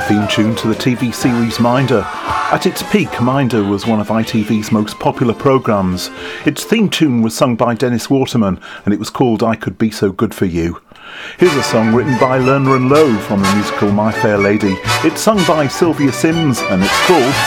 theme tune to the TV series Minder. At its peak, Minder was one of ITV's most popular programmes. Its theme tune was sung by Dennis Waterman, and it was called I Could Be So Good For You. Here's a song written by Lerner and Lowe from the musical My Fair Lady. It's sung by Sylvia Sims, and it's called